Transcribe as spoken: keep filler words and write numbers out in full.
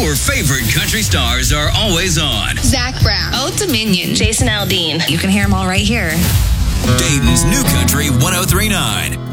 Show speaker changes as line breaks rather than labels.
Your favorite country stars are always on.
Zach Brown.
Old Dominion.
Jason Aldean.
You can hear them all right here.
Dayton's New Country one oh three point nine.